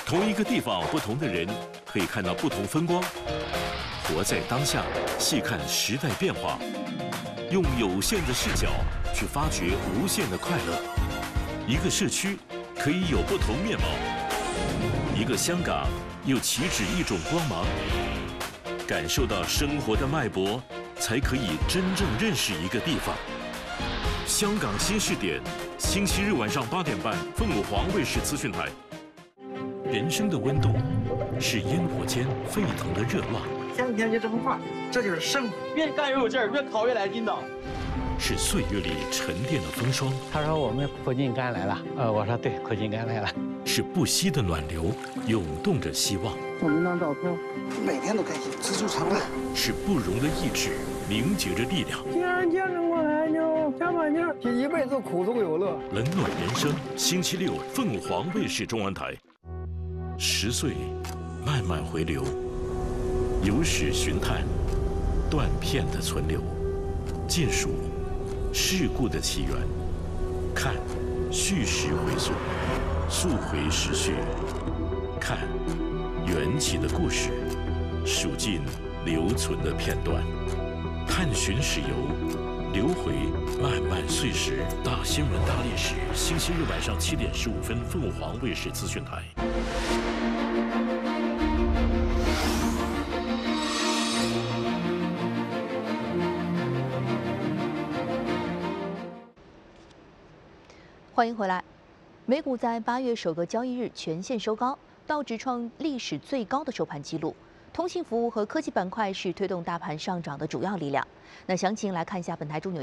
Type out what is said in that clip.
同一个地方，不同的人可以看到不同风光。活在当下，细看时代变化，用有限的视角去发掘无限的快乐。一个社区可以有不同面貌，一个香港又岂止一种光芒。感受到生活的脉搏，才可以真正认识一个地方。香港新视点，星期日晚上8点半，凤凰卫视资讯台。人生的温度是烟火间沸腾的热浪， 天天就这么画，这就是生活。 越干越有劲儿，越烤越来劲道。 是岁月里沉淀的风霜。 他说我们苦尽甘来了，我说对，苦尽甘来了。 是不息的暖流，涌动着希望。 我们张照片，每天都开心，知足常乐。 是不容的意志，凝结着力量。 既然见证过来，就加把劲儿，一辈子苦中有乐。 冷暖人生，星期六，凤凰卫视中文台。10岁，慢慢回流，有史寻探，断片的存留，借数事故的起源，看叙事回溯，溯回时序，看缘起的故事，数尽留存的片段，探寻史游，流回漫漫岁时。大新闻大历史，星期日晚上7点15分，凤凰卫视资讯台。 欢迎回来。美股在8月首个交易日全线收高，道指创历史最高的收盘纪录。通信服务和科技板块是推动大盘上涨的主要力量。那详情来看一下本台驻纽